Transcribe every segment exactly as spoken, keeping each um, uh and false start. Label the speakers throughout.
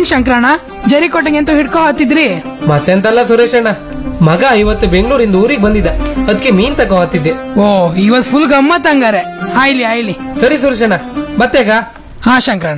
Speaker 1: ಏನ್ ಶಂಕರಣ್ಣ ಜರಿಕೋಟೆಗೆ ಅಂತ ಹಿಡ್ಕೊ ಹತ್ತಿದ್ರಿ?
Speaker 2: ಮತ್ತೆಂತಲ್ಲ ಸುರೇಶ್ ಅಣ್ಣ, ಮಗ ಇವತ್ತು ಬೆಂಗಳೂರಿಂದ ಊರಿಗೆ ಬಂದಿದ್ದ, ಅದಕ್ಕೆ ಮೀನ್ ತಗೋ ಹತ್ತಿದ್ದೆ.
Speaker 1: ಓ ಇವತ್ ಫುಲ್ ಗಮ್ಮತ್ ಹಂಗಾರೆ. ಆಯ್ಲಿ ಆಯ್ಲಿ.
Speaker 2: ಸರಿ ಸುರೇಶ್ ಅಣ್ಣ, ಮತ್ತೆಗ?
Speaker 1: ಹಾ ಶಂಕರಣ್ಣ.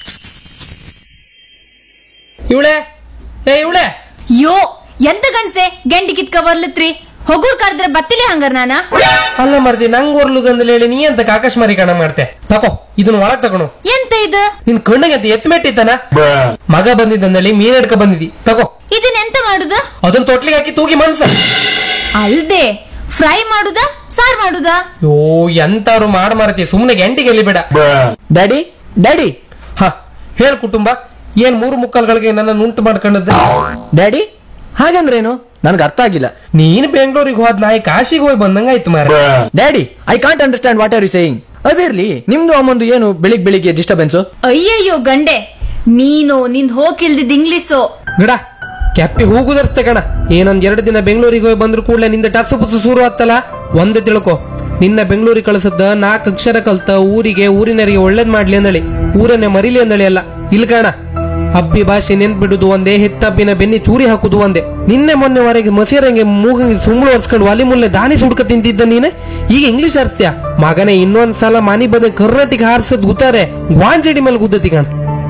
Speaker 2: ಇವಳೆ ಏ ಇವಳೆ
Speaker 3: ಯೋ ಎಂತ ಗಂಡ್ಸೆ ಗೆಂಡಿ ಕಿತ್ಕ ಬರ್ಲತ್ರಿ? ಹೊಗೂರ್ ಕರೆದ್ರೆ ಬತ್ತಿಲೆ ಹಂಗಾರ ನಾನ?
Speaker 2: ಅಲ್ಲ ಮರ್ದಿ, ನಂಗ್ ಓರ್ಲುಗಂದಲ್ಲಿ ಹೇಳಿ ನೀ ಅಂತ ಆಕಾಶಮಾರಿ ಕಣ ಮಾಡ್ತೆ. ತಕೋ ಇದನ್ನ ಒಳಗ್ ತಗೊಂಡು.
Speaker 3: ಎಂತ ಇದು?
Speaker 2: ನಿನ್ ಕಣ್ಣಿಗೆ ಅಂತ ಎತ್ ಮೆಟ್ಟಿತ್ತಾನ? ಮಗ ಬಂದಿದ್ದಂದಲ್ಲಿ ಮೀನ್ ಹಿಡ್ಕ ಬಂದಿದಿ, ತಗೋ.
Speaker 3: ಇದನ್ನ ಎಂತ ಮಾಡುದ?
Speaker 2: ಅದನ್ನ ತೊಟ್ಲಿಗೆ ಹಾಕಿ ತೂಗಿ ಮನ್ಸ.
Speaker 3: ಅಲ್ದೆ ಫ್ರೈ ಮಾಡುದ ಸಾರ್ ಮಾಡುದ?
Speaker 2: ಯೋ ಎಂತಾರು ಮಾಡ್ ಮಾರತಿ, ಸುಮ್ನೆ ಗಂಟಿಗೆ ಎಲ್ಲಿ ಬೇಡ.
Speaker 4: ಡ್ಯಾಡಿ ಡ್ಯಾಡಿ
Speaker 2: ಹ ಹೇಳ್ ಕುಟುಂಬ, ಏನ್ ಮೂರು ಮುಕ್ಕಲ್ಗಳಿಗೆ ನನ್ನ ಉಂಟು ಮಾಡ್ಕೊಂಡದ್ದು?
Speaker 4: ಡ್ಯಾಡಿ ಹಾಗಂದ್ರೇನು ನನ್ಗೆ ಅರ್ಥ ಆಗಿಲ್ಲ.
Speaker 2: ನೀನ್ ಬೆಂಗಳೂರಿಗೆ ಹೋದ್ ನಾಯಿ ಕಾಶಿಗೆ ಹೋಗಿ ಬಂದಂಗಾಯ್ತು ಮಾರ.
Speaker 4: Daddy I can't understand what are you saying. ಅದಿರ್ಲಿ, ನಿಮ್ದು ಅಮ್ಮಂದು ಏನು ಬೆಳಿಗ್ ಬೆಳಿಗ್ಗೆ ಡಿಸ್ಟರ್ಬೆನ್ಸ್?
Speaker 3: ಅಯ್ಯಯ್ಯೋ ಗಂಡೆ, ನೀನು ನಿನ್ ಹೋಗಿಲ್ದಿದ್ ಇಂಗ್ಲಿಷು.
Speaker 2: ಗಿಡ ಕೆಪ್ಪಿ ಹೂಗುದರ್ಸ್ತೆ ಕಣ. ಏನೊಂದ್ ಎರಡು ದಿನ ಬೆಂಗಳೂರಿಗೆ ಹೋಗಿ ಬಂದ್ರು ಕೂಡಲೇ ನಿಂದ ಟಸು ಪುಸು ಶುರು ಆತ್ತಲ್ಲ. ಒಂದೇ ತಿಳ್ಕೊ, ನಿನ್ನ ಬೆಂಗಳೂರಿಗೆ ಕಳಿಸದ್ದ ನಾಲ್ಕು ಅಕ್ಷರ ಕಲ್ತ ಊರಿಗೆ ಊರಿನರಿಗೆ ಒಳ್ಳೇದ್ ಮಾಡ್ಲಿ ಅಂದಳಿ, ಊರನ್ನೇ ಮರಿಲಿ ಅಂದಳಿ ಅಲ್ಲ. ಇಲ್ ಕಾಣ, ಅಬ್ಬಿ ಭಾಷೆ ನೆನ್ಪಿಡುದು ಒಂದೇ, ಹೆತ್ತಬ್ಬಿನ ಬೆನ್ನಿ ಚೂರಿ ಹಾಕುದು ಒಂದೇ. ನಿನ್ನೆ ಮೊನ್ನೆವರೆಗೆ ಮಸೀರಂಗೆ ಮೂಗಂಗೆ ಸುಂಗುಳು ಒರ್ಸ್ಕೊಂಡು ಒಲಿ ಮುಲ್ಲೆ ದಾಣಿ ಸುಡ್ಕ ತಿಂತಿದ್ದ ನೀನೆ, ಈಗ ಇಂಗ್ಲಿಷ್ ಆರಿಸ್ತೀಯ ಮಗನೇ. ಇನ್ನೊಂದ್ ಸಲ ಮನಿ ಬದ ಕರ್ನಾಟಕ ಹಾರಿಸದ್ ಗುತ್ತಾರೆ, ಗ್ವಾಂಜಡಿ ಮೇಲೆ ಗುದ್ದತಿ ಕಾಣ.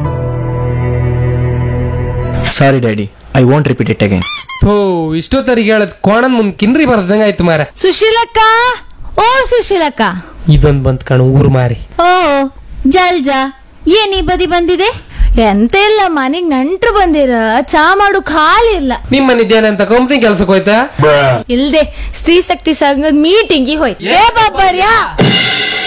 Speaker 4: ಸಾರಿ daddy, I want repeat it again.
Speaker 2: ಥೋ ಇಷ್ಟೊತ್ತರಿಗೆ ಹೇಳದ್ ಕೋಣನ್ ಮುಂದ್ ಕಿನ್ರಿ ಬರ್ದಂಗ ಆಯ್ತು ಮಾರ.
Speaker 3: ಸುಶೀಲಕ್ಕ, ಓ ಸುಶೀಲಕ್ಕ.
Speaker 2: ಇದೊಂದ್ ಬಂತ್ ಕಣ ಊರ್ ಮಾರಿ.
Speaker 3: ಓ ಜಲ್ಜಾ, ಏನ್ ಈ ಬದಿ ಬಂದಿದೆ? ಎಂತ ಇಲ್ಲ, ಮನೆಗ್ ನೆಂಟ್ರು ಬಂದಿರ, ಚಾ ಮಾಡು ಖಾಲಿ ಇಲ್ಲ.
Speaker 2: ನಿಮ್ ಮನಿದ್ದೇನಂತ ಕಂಪ್ನಿ ಕೆಲ್ಸಕ್ಕೆ ಹೋಯ್ತಾ?
Speaker 3: ಇಲ್ದೆ ಸ್ತ್ರೀ ಶಕ್ತಿ ಸಂಘದ ಮೀಟಿಂಗ್ ಹೋಯ್. ಏ ಬಾಬರ್ಯಾ